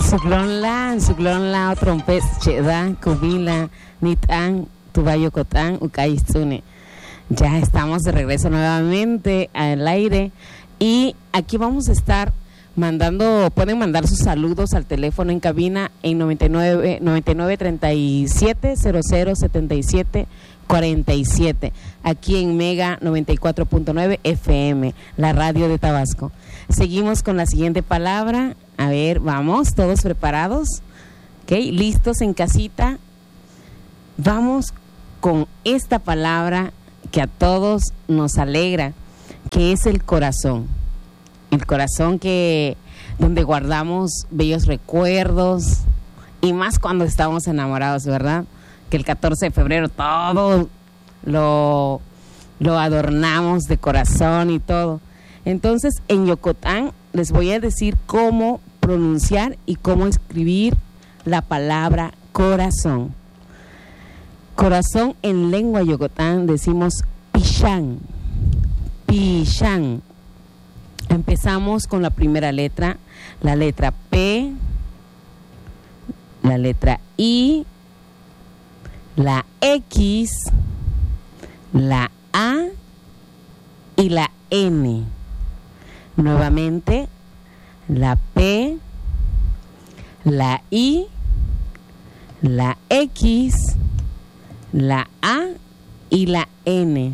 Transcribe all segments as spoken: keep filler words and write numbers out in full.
Suglonla, suglonla, trompes, cheda, cubila, nitan, tubayocotán, ucaizune. Ya estamos de regreso nuevamente al aire y aquí vamos a estar mandando, pueden mandar sus saludos al teléfono en cabina en noventa y nueve, noventa y nueve, treinta y siete, cero cero, setenta y siete, cuarenta y siete, aquí en Mega noventa y cuatro punto nueve F M, la radio de Tabasco. Seguimos con la siguiente palabra. A ver, vamos, todos preparados, ¿ok? Listos en casita. Vamos con esta palabra que a todos nos alegra, que es el corazón. El corazón que donde guardamos bellos recuerdos y más cuando estamos enamorados, ¿verdad? Que el catorce de febrero todo lo, lo adornamos de corazón y todo. Entonces, en Yocotán les voy a decir cómo pronunciar y cómo escribir la palabra corazón. Corazón en lengua Yocotán decimos pichán, pichán. Empezamos con la primera letra, la letra P, la letra I, la X, la A y la N. Nuevamente, la P, la I, la X, la A y la N.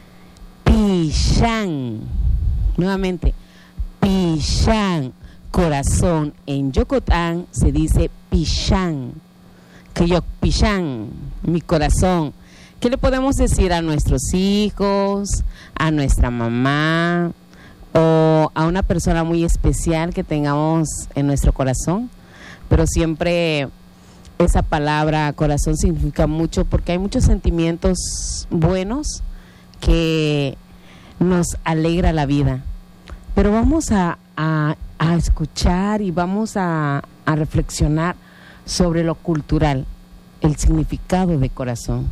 Pichán. Nuevamente, pichán. Corazón en Yocotán se dice pichán. Que yo, pichán, mi corazón. ¿Qué le podemos decir a nuestros hijos, a nuestra mamá o a una persona muy especial que tengamos en nuestro corazón? Pero siempre esa palabra corazón significa mucho porque hay muchos sentimientos buenos que nos alegra la vida. Pero vamos a, a, a escuchar y vamos a, a reflexionar sobre lo cultural, el significado de corazón.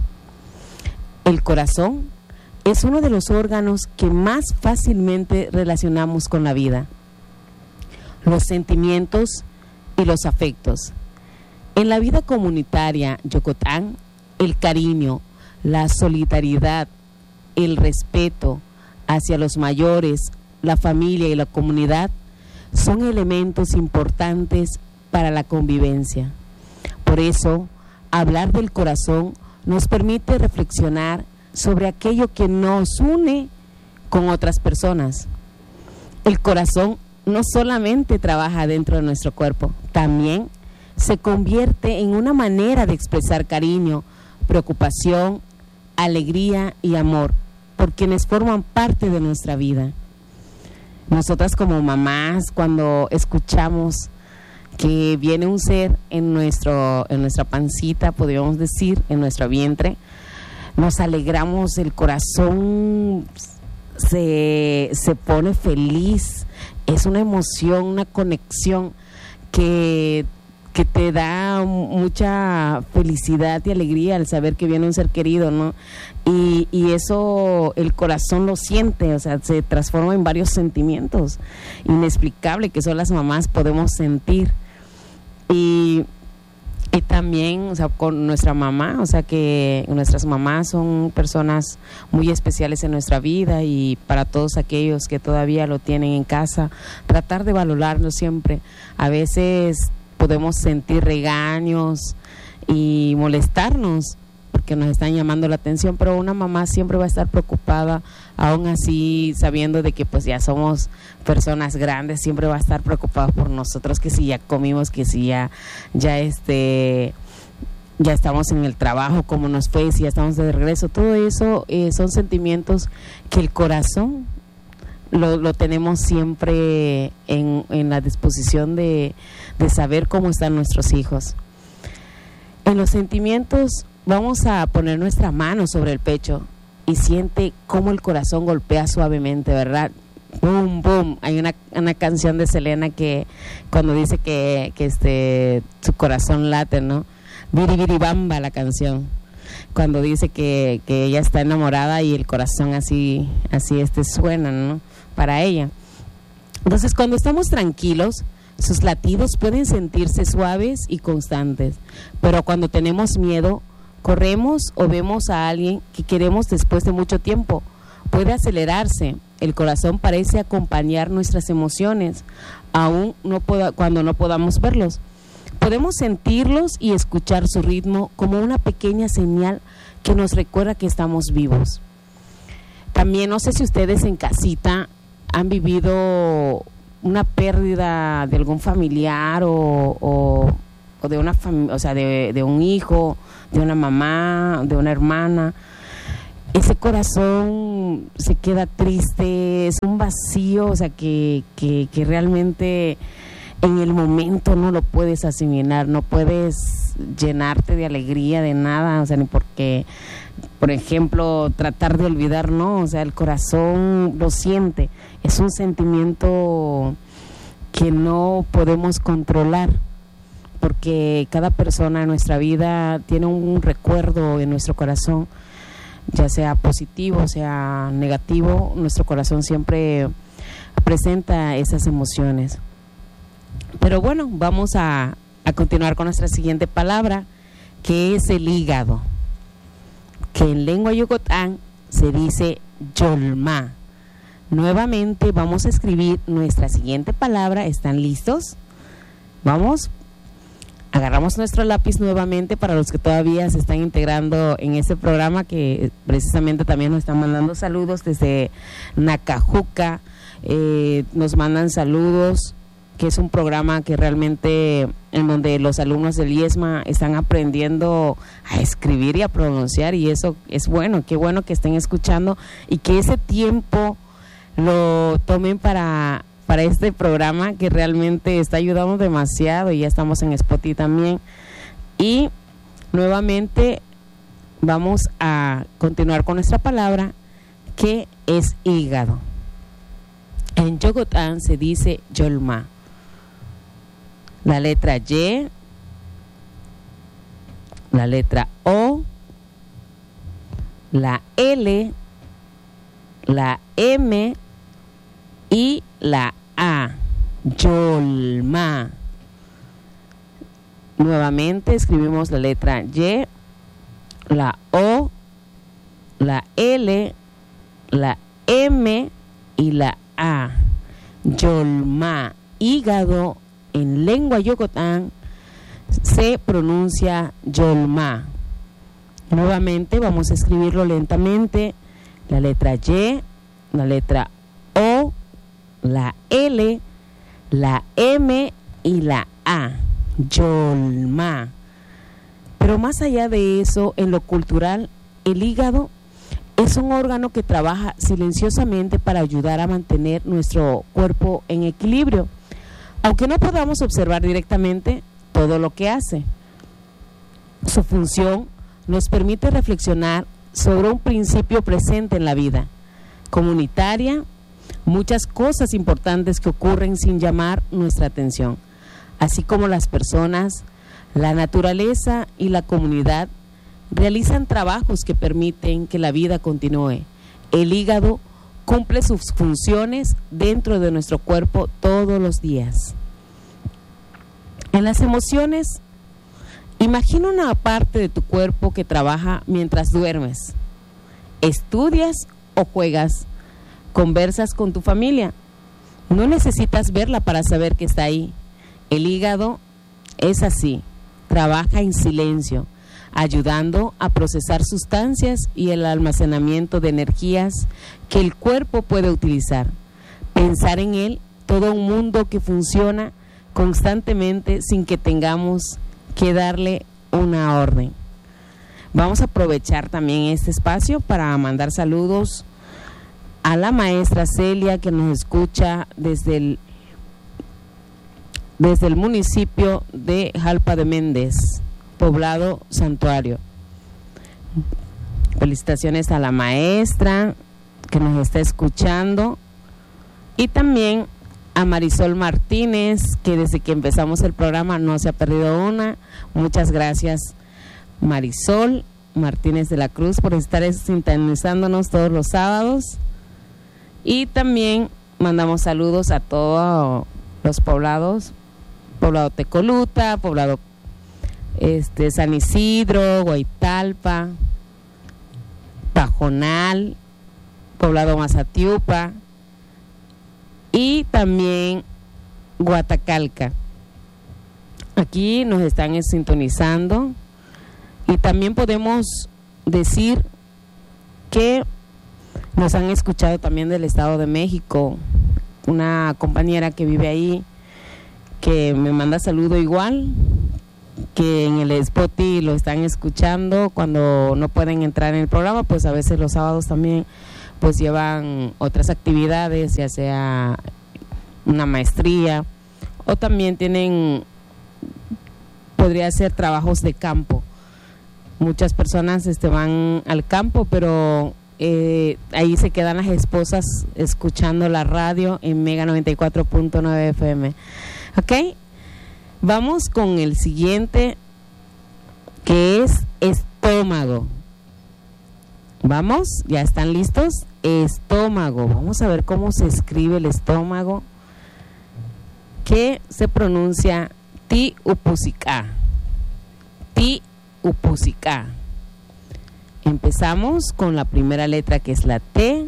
El corazón es uno de los órganos que más fácilmente relacionamos con la vida, los sentimientos y los afectos. En la vida comunitaria Yocotán, el cariño, la solidaridad, el respeto hacia los mayores, la familia y la comunidad son elementos importantes para la convivencia. Por eso, hablar del corazón nos permite reflexionar sobre aquello que nos une con otras personas. El corazón no solamente trabaja dentro de nuestro cuerpo, también se convierte en una manera de expresar cariño, preocupación, alegría y amor por quienes forman parte de nuestra vida. Nosotras como mamás, cuando escuchamos que viene un ser en nuestro en nuestra pancita, podríamos decir, en nuestro vientre, nos alegramos, el corazón se, se pone feliz, es una emoción, una conexión que, que te da mucha felicidad y alegría al saber que viene un ser querido, ¿no? Y, y eso el corazón lo siente, o sea, se transforma en varios sentimientos inexplicables que solo las mamás podemos sentir. Y, y también, o sea, con nuestra mamá, o sea, que nuestras mamás son personas muy especiales en nuestra vida, y para todos aquellos que todavía lo tienen en casa, tratar de valorarlo siempre. A veces podemos sentir regaños y molestarnos porque nos están llamando la atención, pero una mamá siempre va a estar preocupada, aún así sabiendo de que pues ya somos personas grandes, siempre va a estar preocupada por nosotros, que si ya comimos, que si ya ya este ya estamos en el trabajo, cómo nos fue, si ya estamos de regreso. Todo eso eh, son sentimientos que el corazón lo, lo tenemos siempre en, en la disposición de, de saber cómo están nuestros hijos. En los sentimientos vamos a poner nuestra mano sobre el pecho y siente cómo el corazón golpea suavemente, ¿verdad? Boom, boom. Hay una, una canción de Selena que cuando dice que, que este su corazón late, ¿no? Biri biri bamba la canción. Cuando dice que, que ella está enamorada y el corazón así, así este suena, ¿no? Para ella. Entonces, cuando estamos tranquilos, Sus latidos pueden sentirse suaves y constantes, pero cuando tenemos miedo, corremos o vemos a alguien que queremos después de mucho tiempo, puede acelerarse. El corazón parece acompañar nuestras emociones, aun no poda, cuando no podamos verlos. Podemos sentirlos y escuchar su ritmo como una pequeña señal que nos recuerda que estamos vivos. También no sé si ustedes en casita han vivido una pérdida de algún familiar o, o, o de una fam- o sea, de, de un hijo, de una mamá, de una hermana. Ese corazón se queda triste, es un vacío, o sea, que, que, que realmente en el momento no lo puedes asimilar, no puedes llenarte de alegría, de nada, o sea, ni porque, por ejemplo, tratar de olvidar, no, o sea, el corazón lo siente, es un sentimiento que no podemos controlar, porque cada persona en nuestra vida tiene un recuerdo en nuestro corazón, ya sea positivo, sea negativo, nuestro corazón siempre presenta esas emociones. Pero bueno, vamos a, a continuar con nuestra siguiente palabra, que es el hígado, que en lengua yucatán se dice yolma. Nuevamente vamos a escribir nuestra siguiente palabra. ¿Están listos? Vamos. Agarramos nuestro lápiz nuevamente para los que todavía se están integrando en este programa, que precisamente también nos están mandando saludos desde Nacajuca. Eh, nos mandan saludos, que es un programa que realmente en donde los alumnos del IESMA están aprendiendo a escribir y a pronunciar, y eso es bueno, qué bueno que estén escuchando y que ese tiempo lo tomen para... para este programa que realmente está ayudando demasiado, y ya estamos en Spotify también. Y nuevamente vamos a continuar con nuestra palabra, que es hígado. En Yocotán se dice yolma. La letra Y, la letra O, la L, la M y la A, yolma. Nuevamente escribimos la letra Y, la O, la L, la M y la A, yolma. Hígado en lengua yocotán se pronuncia yolma. Nuevamente vamos a escribirlo lentamente. La letra Y, la letra O, la L, la M y la A, yolma. Pero más allá de eso, en lo cultural, el hígado es un órgano que trabaja silenciosamente para ayudar a mantener nuestro cuerpo en equilibrio, aunque no podamos observar directamente todo lo que hace. Su función nos permite reflexionar sobre un principio presente en la vida comunitaria, muchas cosas importantes que ocurren sin llamar nuestra atención, así como las personas, la naturaleza y la comunidad realizan trabajos que permiten que la vida continúe. El hígado cumple sus funciones dentro de nuestro cuerpo todos los días. En las emociones, imagina una parte de tu cuerpo que trabaja mientras duermes, estudias o juegas, conversas con tu familia. No necesitas verla para saber que está ahí. El hígado es así, trabaja en silencio, ayudando a procesar sustancias y el almacenamiento de energías que el cuerpo puede utilizar. Pensar en él, todo un mundo que funciona constantemente sin que tengamos que darle una orden. Vamos a aprovechar también este espacio para mandar saludos a la maestra Celia, que nos escucha desde el desde el municipio de Jalpa de Méndez, Poblado Santuario. Felicitaciones a la maestra que nos está escuchando, y también a Marisol Martínez, que desde que empezamos el programa no se ha perdido una. Muchas gracias, Marisol Martínez de la Cruz, por estar sintonizándonos todos los sábados. Y también mandamos saludos a todos los poblados Poblado Tecoluta, Poblado este, San Isidro, Guaitalpa, Pajonal, Poblado Mazatiupa y también Guatacalca. Aquí nos están sintonizando y también podemos decir que nos han escuchado también del Estado de México, una compañera que vive ahí que me manda saludo igual, que en el Spotify lo están escuchando cuando no pueden entrar en el programa, pues a veces los sábados también pues llevan otras actividades, ya sea una maestría o también tienen, podría ser trabajos de campo. Muchas personas este, van al campo, pero eh, ahí se quedan las esposas escuchando la radio en Mega noventa y cuatro punto nueve F M. ¿Ok? Vamos con el siguiente, que es estómago. Vamos, ¿ya están listos? Estómago. Vamos a ver cómo se escribe el estómago, que se pronuncia ti-upusica. Ti-upusica. Empezamos con la primera letra, que es la T,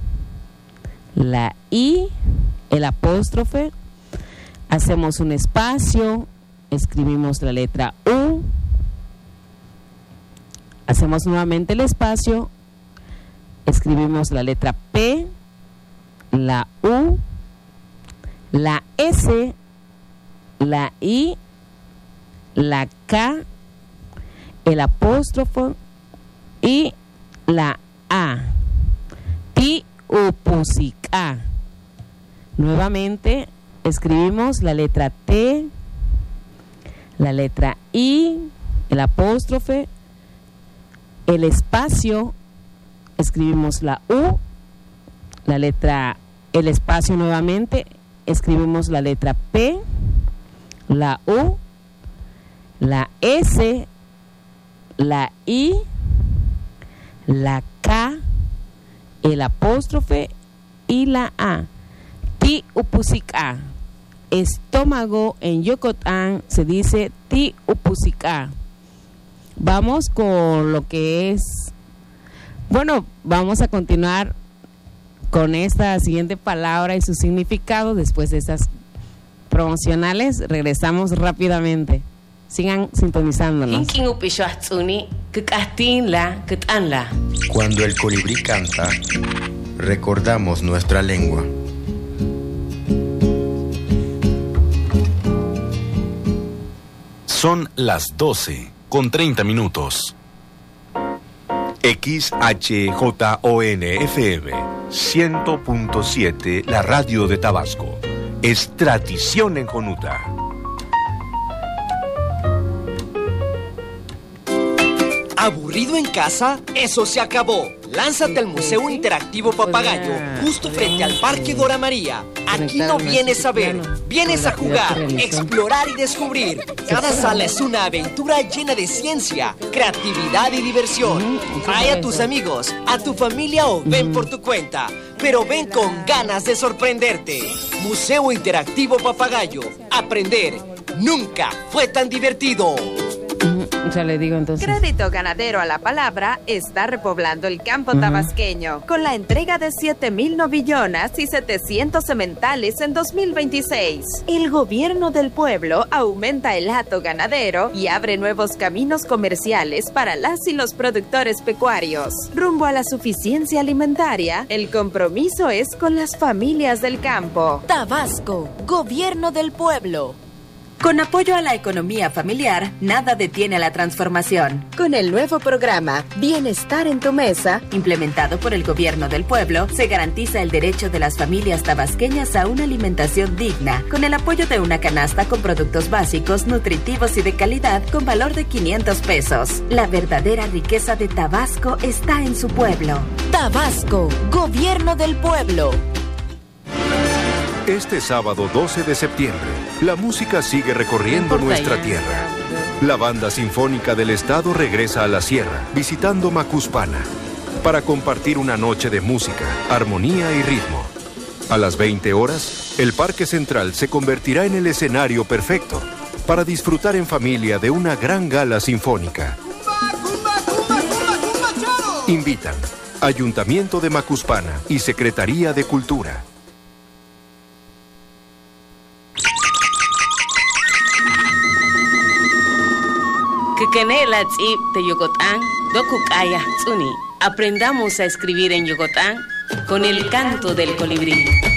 la I, el apóstrofe. Hacemos un espacio, escribimos la letra U, hacemos nuevamente el espacio, escribimos la letra P, la U, la S, la I, la K, el apóstrofo y la A. Ti-upusica. Nuevamente escribimos la letra T, la letra I, el apóstrofe, el espacio, escribimos la U, la letra, el espacio nuevamente, escribimos la letra P, la U, la S, la I, la K, el apóstrofe y la A. Ti-upusica. Estómago en Yucatán se dice ti-upusica. Vamos con lo que es, bueno, vamos a continuar con esta siguiente palabra y su significado después de esas promocionales. Regresamos rápidamente. Sigan sintonizándonos. Cuando el colibrí canta, recordamos nuestra lengua. Son las doce con treinta minutos. X H J O N F M cien punto siete, la radio de Tabasco. Es tradición en Jonuta. ¿Aburrido en casa? ¡Eso se acabó! Lánzate al Museo Interactivo Papagayo, justo frente al Parque Dora María. Aquí no vienes a ver, vienes a jugar, explorar y descubrir. Cada sala es una aventura llena de ciencia, creatividad y diversión. Trae a tus amigos, a tu familia o ven por tu cuenta, pero ven con ganas de sorprenderte. Museo Interactivo Papagayo. Aprender nunca fue tan divertido. Ya le digo entonces. Crédito Ganadero a la Palabra está repoblando el campo uh-huh. tabasqueño con la entrega de siete mil novillonas y setecientos sementales en dos mil veintiséis. El gobierno del pueblo aumenta el hato ganadero y abre nuevos caminos comerciales para las y los productores pecuarios. Rumbo a la suficiencia alimentaria, el compromiso es con las familias del campo. Tabasco, gobierno del pueblo. Con apoyo a la economía familiar, nada detiene la transformación. Con el nuevo programa Bienestar en tu Mesa, implementado por el Gobierno del Pueblo, se garantiza el derecho de las familias tabasqueñas a una alimentación digna, con el apoyo de una canasta con productos básicos, nutritivos y de calidad con valor de quinientos pesos. La verdadera riqueza de Tabasco está en su pueblo. Tabasco, gobierno del pueblo. Este sábado doce de septiembre, la música sigue recorriendo nuestra tierra. La Banda Sinfónica del Estado regresa a la sierra, visitando Macuspana, para compartir una noche de música, armonía y ritmo. A las veinte horas, el Parque Central se convertirá en el escenario perfecto para disfrutar en familia de una gran gala sinfónica. Invitan Ayuntamiento de Macuspana y Secretaría de Cultura. Kekenela tzip de Yocotán, Dokukaya Tsuni. Aprendamos a escribir en Yocotán con el canto del colibrí.